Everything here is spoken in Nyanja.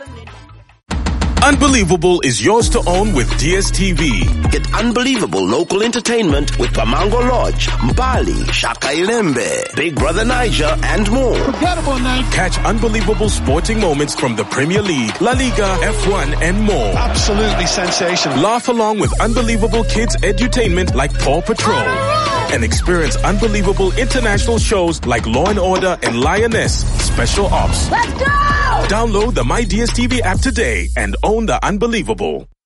Unbelievable is yours to own with DSTV. Get unbelievable local entertainment with Pamango Lodge, Mbali, Shaka Ilembe, Big Brother Niger, and more. Forgettable night. Catch unbelievable sporting moments from the Premier League, La Liga, F1, and more. Absolutely sensational. Laugh along with unbelievable kids edutainment like Paw Patrol. And experience unbelievable international shows like Law & Order and Lioness Special Ops. Let's go! Download the My DSTV app today and own the unbelievable.